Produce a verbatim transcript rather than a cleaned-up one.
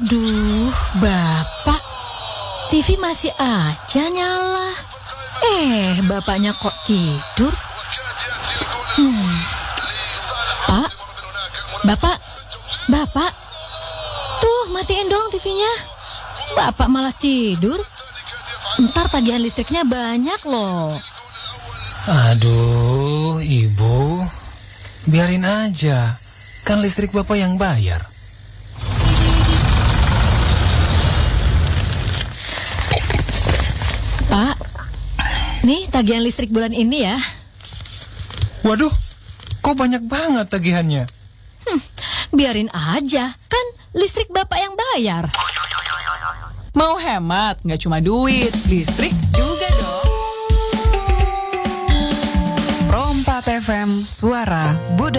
Aduh, Bapak, T V masih aja nyala. Eh, Bapaknya kok tidur? Hmm. Pak, Bapak, Bapak, tuh matiin dong T V-nya. Bapak malah tidur. Ntar tagihan listriknya banyak loh. Aduh, Ibu, biarin aja. Kan listrik Bapak yang bayar. Pak, nih tagihan listrik bulan ini ya. Waduh, kok banyak banget tagihannya? Hmm, biarin aja, kan listrik Bapak yang bayar. Mau hemat, nggak cuma duit, listrik juga dong. Pro empat F M, Suara Budaya.